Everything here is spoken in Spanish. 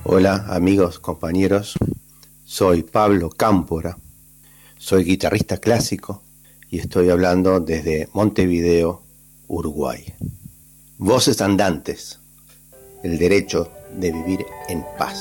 Hola amigos, compañeros, soy Pablo Cámpora, soy guitarrista clásico y estoy hablando desde Montevideo, Uruguay. Voces andantes, el derecho de vivir en paz.